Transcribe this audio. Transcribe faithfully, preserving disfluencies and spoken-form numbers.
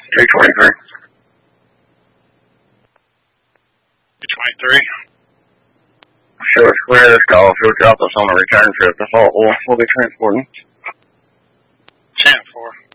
two twenty-three. two twenty-three. Show us clear this call. She'll drop us on a return trip. That's all we'll, we'll be transporting. ten four.